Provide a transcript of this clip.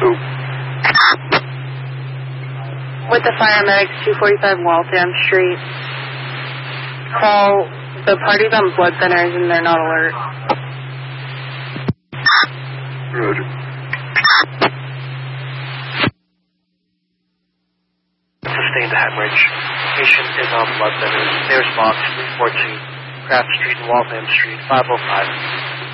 Who? With the paramedics, 245 Waltham Street. Call the party's on blood thinners and they're not alert. Roger. Sustained hemorrhage. Patient is on blood thinners. Stairs box 314, Craft Street and Waltham Street, 505.